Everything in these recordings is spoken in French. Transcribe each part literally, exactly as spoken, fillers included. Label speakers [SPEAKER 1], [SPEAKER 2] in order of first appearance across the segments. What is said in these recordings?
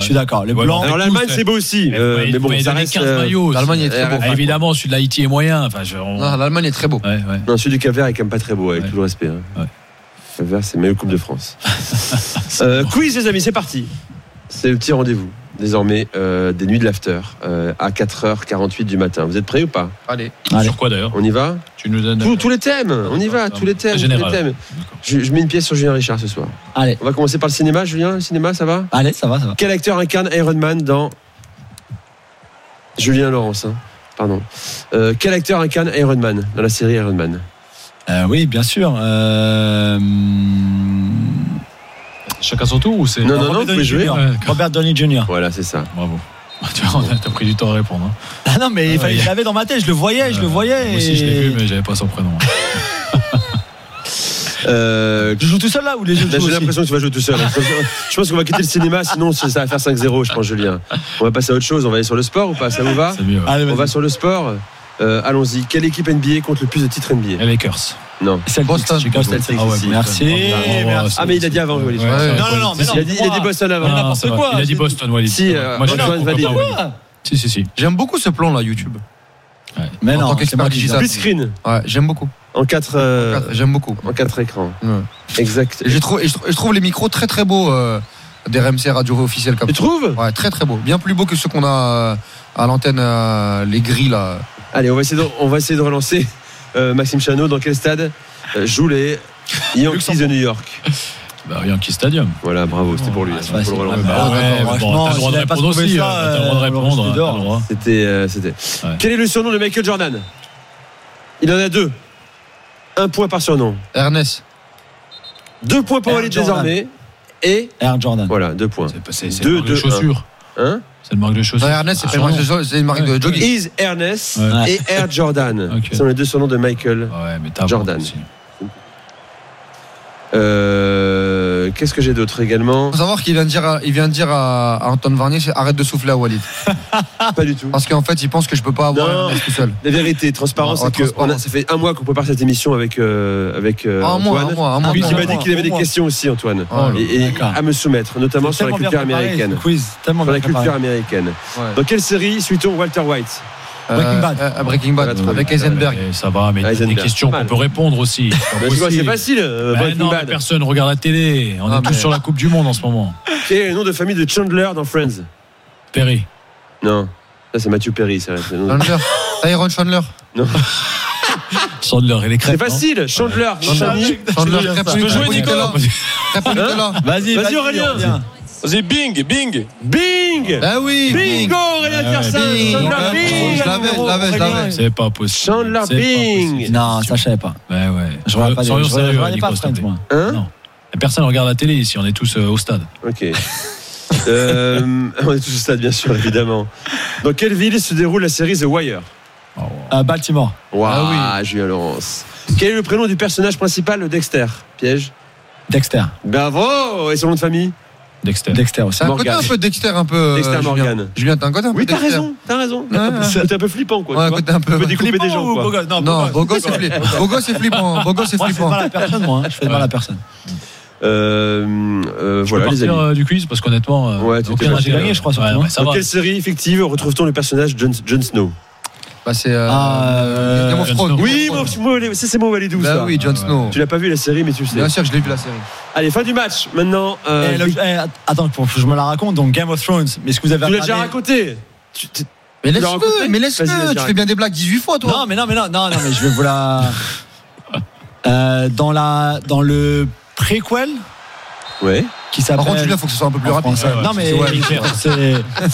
[SPEAKER 1] suis d'accord. Les blancs.
[SPEAKER 2] Alors l'Allemagne c'est beau aussi, euh, mais bon ça reste.
[SPEAKER 3] quinze maillots.
[SPEAKER 4] L'Allemagne est très beau.
[SPEAKER 3] Ah, évidemment, celui de l'Haïti est moyen. Enfin, je, on...
[SPEAKER 4] Non, l'Allemagne est très beau.
[SPEAKER 3] Ouais, ouais.
[SPEAKER 2] Non, celui du Cap-Vert est quand même pas très beau, avec
[SPEAKER 3] ouais.
[SPEAKER 2] tout le respect. Hein.
[SPEAKER 3] Ouais.
[SPEAKER 2] Cap-Vert c'est meilleur Coupe de France. euh, quiz les amis, c'est parti. C'est le petit rendez-vous. Désormais, euh, des nuits de l'after euh, à quatre heures quarante-huit du matin. Vous êtes prêts ou pas ?
[SPEAKER 4] Allez.
[SPEAKER 1] Allez.
[SPEAKER 3] Sur quoi d'ailleurs ?
[SPEAKER 2] On y va ?
[SPEAKER 3] Tu nous donnes
[SPEAKER 2] Tous, tous les thèmes, on y va, tous les thèmes. Tous les thèmes. Je, je mets une pièce sur Julien Richard ce soir.
[SPEAKER 1] Allez.
[SPEAKER 2] On va commencer par le cinéma, Julien. Le cinéma, ça va ?
[SPEAKER 1] Allez, ça va, ça va.
[SPEAKER 2] Quel acteur incarne Iron Man dans Julien Laurence, hein, pardon. Euh, quel acteur incarne Iron Man dans la série Iron Man ?
[SPEAKER 1] Euh, oui, bien sûr. Euh...
[SPEAKER 3] Chacun son tour ou c'est
[SPEAKER 2] Non, non, non, vous pouvez jouer.
[SPEAKER 1] Ouais, Robert Downey junior
[SPEAKER 2] Voilà, c'est ça.
[SPEAKER 3] Bravo. Tu vois, t'as pris du temps à répondre. Hein.
[SPEAKER 1] Ah non, mais il fallait,
[SPEAKER 3] ouais.
[SPEAKER 1] je l'avais dans ma tête, je le voyais, je
[SPEAKER 3] Euh,
[SPEAKER 1] le voyais.
[SPEAKER 3] Moi aussi,
[SPEAKER 1] et...
[SPEAKER 3] je l'ai vu, mais j'avais pas son prénom.
[SPEAKER 2] Euh,
[SPEAKER 1] Tu joues tout seul là ou les jeux
[SPEAKER 2] Là, j'ai l'impression que tu vas jouer tout seul. Je pense qu'on va quitter le cinéma, sinon ça va faire cinq zéro, je pense, Julien. On va passer à autre chose. On va aller sur le sport ou pas ? Ça vous va ?
[SPEAKER 3] C'est mieux. Ouais.
[SPEAKER 1] Allez,
[SPEAKER 2] On
[SPEAKER 1] vas-y.
[SPEAKER 2] va sur le sport. Euh, allons-y. Quelle équipe N B A compte le plus de titres N B A ?
[SPEAKER 3] Les Lakers.
[SPEAKER 2] Non.
[SPEAKER 1] Celtics,
[SPEAKER 4] Boston.
[SPEAKER 1] Chicago.
[SPEAKER 2] Celtics,
[SPEAKER 3] Ah ouais,
[SPEAKER 2] ici.
[SPEAKER 1] Merci.
[SPEAKER 3] Boston.
[SPEAKER 1] merci.
[SPEAKER 2] Ah, mais il a dit avant, Walid.
[SPEAKER 3] Ouais,
[SPEAKER 4] Ouais.
[SPEAKER 1] Non, non, non, mais non.
[SPEAKER 2] Il a dit, il a dit Boston avant.
[SPEAKER 3] Ah,
[SPEAKER 1] n'importe
[SPEAKER 3] c'est vrai.
[SPEAKER 1] quoi.
[SPEAKER 3] Il a dit Boston, Walid.
[SPEAKER 2] Si, euh,
[SPEAKER 3] Moi, je suis
[SPEAKER 2] Antoine
[SPEAKER 3] d'accord,
[SPEAKER 2] valide.
[SPEAKER 3] Walid. Si, si, si.
[SPEAKER 4] J'aime beaucoup ce plan là, YouTube.
[SPEAKER 3] Ouais.
[SPEAKER 1] Mais
[SPEAKER 4] En
[SPEAKER 1] non,
[SPEAKER 4] tant
[SPEAKER 1] c'est
[SPEAKER 4] qu'expert
[SPEAKER 1] moi qui dis ça.
[SPEAKER 4] digital.
[SPEAKER 2] Split screen
[SPEAKER 4] Ouais, j'aime beaucoup.
[SPEAKER 2] en quatre, euh,
[SPEAKER 4] Quatre, J'aime beaucoup.
[SPEAKER 2] en quatre écrans.
[SPEAKER 4] Ouais.
[SPEAKER 2] Exact.
[SPEAKER 4] Et je trouve, et je trouve, et je trouve les micros très très beaux euh, des R M C radio officiels comme
[SPEAKER 2] Tu
[SPEAKER 4] ça.
[SPEAKER 2] trouves ?
[SPEAKER 4] Ouais, très très beaux. Bien plus beaux que ceux qu'on a euh, à l'antenne, euh, les grilles là.
[SPEAKER 2] Allez, on va essayer de, on va essayer de relancer euh, Maxime Chanot. Dans quel stade euh, jouent les Yankees de New York ?
[SPEAKER 3] Bah, Yankee Stadium.
[SPEAKER 2] Voilà, bravo, c'était pour lui.
[SPEAKER 1] Ah,
[SPEAKER 2] hein,
[SPEAKER 1] c'est
[SPEAKER 2] pour le
[SPEAKER 1] facile.
[SPEAKER 2] relancer.
[SPEAKER 3] Bah,
[SPEAKER 1] Ah,
[SPEAKER 3] ouais,
[SPEAKER 1] d'accord,
[SPEAKER 3] mais bon,
[SPEAKER 1] franchement,
[SPEAKER 3] t'as le droit
[SPEAKER 1] si
[SPEAKER 3] de
[SPEAKER 1] j'avais pas
[SPEAKER 3] répondre
[SPEAKER 1] trouvé
[SPEAKER 3] aussi.
[SPEAKER 1] ça,
[SPEAKER 3] T'as le droit de
[SPEAKER 1] euh,
[SPEAKER 3] répondre.
[SPEAKER 1] Laurent
[SPEAKER 3] T'as
[SPEAKER 1] Tudor.
[SPEAKER 3] le droit.
[SPEAKER 2] C'était, euh, c'était.
[SPEAKER 3] Ouais.
[SPEAKER 2] Quel est le surnom de Michael Jordan ? Il en a deux. Un point par surnom.
[SPEAKER 4] Ernest.
[SPEAKER 2] Deux points pour
[SPEAKER 1] Air
[SPEAKER 2] Walid
[SPEAKER 1] Jordan.
[SPEAKER 2] désormais. Et
[SPEAKER 1] Air Jordan.
[SPEAKER 2] voilà, deux points.
[SPEAKER 3] C'est- C'est c'est
[SPEAKER 2] Deux,
[SPEAKER 3] une marque de
[SPEAKER 2] deux,
[SPEAKER 3] chaussures.
[SPEAKER 2] Hein ?
[SPEAKER 3] C'est une marque de chaussures.
[SPEAKER 4] Non, Ernest, c'est
[SPEAKER 3] Ah,
[SPEAKER 4] pas une marque de
[SPEAKER 3] surnom.
[SPEAKER 4] chaussures, c'est une marque
[SPEAKER 3] Ouais.
[SPEAKER 4] de jogging.
[SPEAKER 2] Is Ernest
[SPEAKER 3] Ouais.
[SPEAKER 2] et Air Jordan.
[SPEAKER 3] Ok.
[SPEAKER 2] Ce sont les deux surnoms de Michael.
[SPEAKER 3] Ouais, mais t'as
[SPEAKER 2] Jordan.
[SPEAKER 3] aussi.
[SPEAKER 2] Euh, qu'est-ce que j'ai d'autre également ?
[SPEAKER 4] Il faut savoir qu'il vient de dire, à, il vient de dire à, à Antoine Varnier, c'est arrête de souffler à Walid.
[SPEAKER 2] Pas du tout.
[SPEAKER 4] Parce qu'en fait, il pense que je peux pas avoir
[SPEAKER 2] Non.
[SPEAKER 4] Ernest tout seul.
[SPEAKER 2] La vérité, transparence,
[SPEAKER 4] Ah,
[SPEAKER 2] c'est que
[SPEAKER 4] transparence.
[SPEAKER 2] on a- ça fait un mois qu'on prépare cette émission avec euh, avec euh,
[SPEAKER 4] Un mois,
[SPEAKER 2] Antoine.
[SPEAKER 4] un mois, un mois.
[SPEAKER 2] Lui
[SPEAKER 4] un
[SPEAKER 2] qui
[SPEAKER 4] mois.
[SPEAKER 2] m'a dit qu'il avait des
[SPEAKER 1] mois.
[SPEAKER 2] questions aussi, Antoine,
[SPEAKER 4] Oh,
[SPEAKER 2] et, et
[SPEAKER 1] d'accord.
[SPEAKER 2] à me soumettre, notamment sur la
[SPEAKER 1] Tellement bien
[SPEAKER 2] culture
[SPEAKER 1] préparé,
[SPEAKER 2] américaine.
[SPEAKER 1] ce quiz, tellement
[SPEAKER 2] Sur la
[SPEAKER 1] bien préparé.
[SPEAKER 2] culture américaine.
[SPEAKER 4] Ouais.
[SPEAKER 2] Dans quelle série suit-on Walter White ?
[SPEAKER 1] Breaking Bad.
[SPEAKER 4] Euh, euh, Breaking Bad,
[SPEAKER 2] Ouais,
[SPEAKER 4] avec
[SPEAKER 2] ouais,
[SPEAKER 4] Heisenberg.
[SPEAKER 3] Mais ça va, mais il y a des
[SPEAKER 2] Heisenberg.
[SPEAKER 3] questions
[SPEAKER 2] Pas
[SPEAKER 3] qu'on
[SPEAKER 2] mal.
[SPEAKER 3] peut répondre aussi. C'est pas
[SPEAKER 2] Ben, tu vois, c'est
[SPEAKER 3] possible.
[SPEAKER 2] facile. euh,
[SPEAKER 3] Ben
[SPEAKER 2] Breaking
[SPEAKER 3] non, mais
[SPEAKER 2] Bad.
[SPEAKER 3] personne regarde la télé. On
[SPEAKER 4] Ah,
[SPEAKER 3] est tous
[SPEAKER 4] mais-
[SPEAKER 3] sur la Coupe du Monde en ce moment.
[SPEAKER 2] Quel est le nom de famille de Chandler dans Friends ?
[SPEAKER 3] Perry.
[SPEAKER 2] Non, ça c'est Matthew Perry. Ça, c'est le nom de-
[SPEAKER 4] Chandler. Tyrone Chandler.
[SPEAKER 2] Non.
[SPEAKER 3] Chandler et les crêpes.
[SPEAKER 2] C'est facile. Chandler.
[SPEAKER 4] Chandler. Chandler. Crêpe
[SPEAKER 3] Tu veux jouer,
[SPEAKER 4] au
[SPEAKER 3] Nicolas?
[SPEAKER 4] Crêpe au Nutella.
[SPEAKER 1] Vas-y,
[SPEAKER 2] Vas-y, Aurélien.
[SPEAKER 1] Aurélien.
[SPEAKER 5] Vas-y, bing, bing.
[SPEAKER 2] Bing.
[SPEAKER 4] Ah oui.
[SPEAKER 2] Bingo, Aurélien
[SPEAKER 3] Ouais,
[SPEAKER 2] Tiersin.
[SPEAKER 4] Bing.
[SPEAKER 2] Chandler
[SPEAKER 4] Ouais,
[SPEAKER 2] Bing.
[SPEAKER 4] Je l'avais, je l'avais, je l'avais.
[SPEAKER 3] C'est pas possible.
[SPEAKER 2] Chandler
[SPEAKER 3] C'est pas
[SPEAKER 2] Bing.
[SPEAKER 3] possible.
[SPEAKER 1] Non, ça je savais pas.
[SPEAKER 3] Ouais, ouais.
[SPEAKER 1] Je regarde pas des-
[SPEAKER 3] Soyons
[SPEAKER 1] je
[SPEAKER 3] sérieux,
[SPEAKER 1] regardais
[SPEAKER 3] Nico,
[SPEAKER 1] pas
[SPEAKER 3] s'il te
[SPEAKER 1] Friends,
[SPEAKER 3] plaît.
[SPEAKER 1] moi.
[SPEAKER 2] Hein ?
[SPEAKER 3] Non. Personne regarde la télé ici, on est tous euh, au stade.
[SPEAKER 2] Ok. Euh, on est tous au stade, bien sûr, évidemment. Dans quelle ville se déroule la série The Wire ?
[SPEAKER 3] Oh,
[SPEAKER 1] Euh, Baltimore.
[SPEAKER 2] Waouh,
[SPEAKER 4] Ah
[SPEAKER 2] Julien Laurence. Quel est le prénom du personnage principal de Dexter ? Piège.
[SPEAKER 1] Dexter.
[SPEAKER 2] Bravo. Et son nom de famille ?
[SPEAKER 3] Dexter.
[SPEAKER 1] Dexter aussi.
[SPEAKER 4] C'est un côté
[SPEAKER 2] Morgan.
[SPEAKER 4] un peu Dexter, un peu. euh,
[SPEAKER 2] Dexter
[SPEAKER 4] Julien.
[SPEAKER 2] Morgan.
[SPEAKER 4] Julien, t'as un côté un peu
[SPEAKER 2] Oui, t'as
[SPEAKER 4] Dexter.
[SPEAKER 2] raison, t'as raison.
[SPEAKER 4] Ouais, ouais.
[SPEAKER 2] Un côté un peu flippant, quoi.
[SPEAKER 4] Ouais,
[SPEAKER 2] tu
[SPEAKER 4] un
[SPEAKER 2] vois.
[SPEAKER 4] côté un peu.
[SPEAKER 2] Tu peux découper des gens, quoi.
[SPEAKER 4] Non, Bogo c'est flippant. Bogo c'est flippant. Bogo c'est
[SPEAKER 1] Moi, je fais
[SPEAKER 4] flippant.
[SPEAKER 1] mal à personne, moi. hein. Je fais mal à personne.
[SPEAKER 2] Euh, euh,
[SPEAKER 3] Je peux
[SPEAKER 2] voilà, les
[SPEAKER 3] partir
[SPEAKER 2] amis.
[SPEAKER 3] euh, du quiz parce qu'honnêtement, euh,
[SPEAKER 2] Ouais, tu
[SPEAKER 3] aucun
[SPEAKER 2] t'es
[SPEAKER 3] intérêt.
[SPEAKER 1] gagné, je crois, surtout,
[SPEAKER 3] Ouais,
[SPEAKER 1] hein.
[SPEAKER 3] ouais, ça
[SPEAKER 2] Dans
[SPEAKER 3] va.
[SPEAKER 2] quelle série fictive retrouve-t-on le personnage Jon, Jon Snow ?
[SPEAKER 4] Bah, c'est. euh,
[SPEAKER 1] Ah, euh,
[SPEAKER 4] Game of
[SPEAKER 3] Jon
[SPEAKER 4] Thrones.
[SPEAKER 3] Snow.
[SPEAKER 2] Oui, mon, mon, ça c'est mon Walidou,
[SPEAKER 4] Bah
[SPEAKER 2] ça.
[SPEAKER 4] oui, Jon Snow.
[SPEAKER 2] Tu l'as pas vu la série, mais tu le sais.
[SPEAKER 4] Bien sûr, je l'ai vu la série.
[SPEAKER 2] Allez, fin du match. Maintenant, euh,
[SPEAKER 1] Eh, le- eh, attends, faut que je me la raconte. Donc Game of Thrones. Mais est-ce que vous avez
[SPEAKER 2] tu l'as déjà
[SPEAKER 1] regardé-
[SPEAKER 2] raconté. Tu- tu-
[SPEAKER 4] Mais
[SPEAKER 2] l'as raconté ?
[SPEAKER 4] laisse-le, mais
[SPEAKER 2] Vas-y,
[SPEAKER 4] laisse-le.
[SPEAKER 2] vas-y,
[SPEAKER 4] Tu
[SPEAKER 2] arrête.
[SPEAKER 4] fais bien des blagues dix-huit fois, toi.
[SPEAKER 1] Non, mais non, mais non, non, non, mais je vais vous la. Euh, dans la, dans le préquel
[SPEAKER 2] Ouais.
[SPEAKER 1] qui s'appelle.
[SPEAKER 4] Par contre, Julien, faut que ce soit un peu plus
[SPEAKER 1] en
[SPEAKER 4] rapide.
[SPEAKER 1] français.
[SPEAKER 3] ouais,
[SPEAKER 1] Non, mais
[SPEAKER 4] ouais,
[SPEAKER 1] c'est.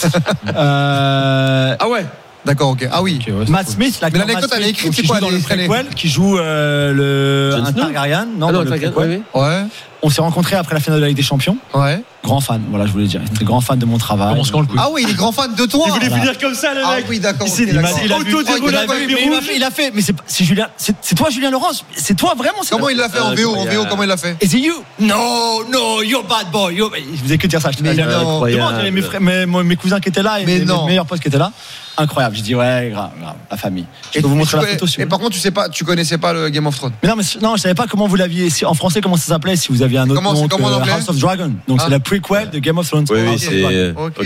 [SPEAKER 1] euh,
[SPEAKER 2] Ah ouais.
[SPEAKER 4] D'accord, ok. Ah oui.
[SPEAKER 3] Ok, ouais, c'est
[SPEAKER 1] Matt
[SPEAKER 3] cool.
[SPEAKER 1] Smith,
[SPEAKER 4] Mais
[SPEAKER 1] l'acteur
[SPEAKER 4] l'anecdote,
[SPEAKER 1] Matt
[SPEAKER 4] elle est
[SPEAKER 1] Smith,
[SPEAKER 4] écrite,
[SPEAKER 1] qui
[SPEAKER 4] c'est quoi,
[SPEAKER 1] joue dans
[SPEAKER 4] elle
[SPEAKER 1] le
[SPEAKER 4] est- elle est-
[SPEAKER 1] préquel, qui joue euh, le
[SPEAKER 2] Jon
[SPEAKER 1] un
[SPEAKER 2] Snow
[SPEAKER 1] Targaryen. Non,
[SPEAKER 2] Ah
[SPEAKER 1] dans
[SPEAKER 2] non,
[SPEAKER 1] le
[SPEAKER 2] Targaryen,
[SPEAKER 1] préquel.
[SPEAKER 2] ouais,
[SPEAKER 4] Ouais.
[SPEAKER 1] On s'est rencontrés après la finale de la Ligue des Champions.
[SPEAKER 4] Ouais.
[SPEAKER 1] Grand fan, voilà, je voulais dire. J'étais grand fan de mon travail.
[SPEAKER 3] Commence quand le quiz?
[SPEAKER 4] Ah oui, il est grand fan de toi.
[SPEAKER 2] Il voulait
[SPEAKER 1] Voilà.
[SPEAKER 2] finir comme ça, le
[SPEAKER 4] Ah
[SPEAKER 2] mec.
[SPEAKER 4] oui, d'accord.
[SPEAKER 2] Il s'est
[SPEAKER 4] ok,
[SPEAKER 2] dit,
[SPEAKER 4] d'accord.
[SPEAKER 2] il a vu-
[SPEAKER 4] Auto-déroulé
[SPEAKER 2] il a
[SPEAKER 4] avec
[SPEAKER 2] vu-
[SPEAKER 4] Birouge.
[SPEAKER 1] Mais il m'a fait, il a fait, mais c'est c'est Julien, c'est c'est toi Julien Laurence, c'est toi vraiment. c'est-
[SPEAKER 4] Comment il l'a fait en V O? En V O,
[SPEAKER 2] Incroyable.
[SPEAKER 4] comment il l'a fait?
[SPEAKER 1] Is it you? No, no, you're bad boy. You're... Je vous ai que dire ça. Je
[SPEAKER 4] Mais
[SPEAKER 1] te
[SPEAKER 4] non.
[SPEAKER 2] Incroyable.
[SPEAKER 1] Demande, j'avais mes, frères, mes, mes, mes cousins qui étaient là et
[SPEAKER 4] Mais
[SPEAKER 1] mes,
[SPEAKER 4] non.
[SPEAKER 1] mes meilleurs potes qui étaient là. Incroyable. Je dis ouais, grave, grave, la famille. Je
[SPEAKER 4] Et
[SPEAKER 1] peux vous
[SPEAKER 4] tu-
[SPEAKER 1] montrer
[SPEAKER 4] tu
[SPEAKER 1] la
[SPEAKER 4] connais-
[SPEAKER 1] photo si vous
[SPEAKER 4] Et
[SPEAKER 1] voulez.
[SPEAKER 4] par contre, tu sais pas, tu connaissais pas le Game of Thrones.
[SPEAKER 1] Mais non, mais non, je savais pas comment vous l'aviez si- en français comment ça s'appelait si vous aviez un autre
[SPEAKER 4] Comment-
[SPEAKER 1] nom
[SPEAKER 4] c'est comment
[SPEAKER 1] que
[SPEAKER 4] en anglais
[SPEAKER 1] House of Dragon. Donc
[SPEAKER 4] Ah.
[SPEAKER 1] c'est la prequel de Game of Thrones.
[SPEAKER 2] Oui, oui,
[SPEAKER 1] House of
[SPEAKER 2] c'est.
[SPEAKER 1] Dragon.
[SPEAKER 2] euh,
[SPEAKER 4] Ok.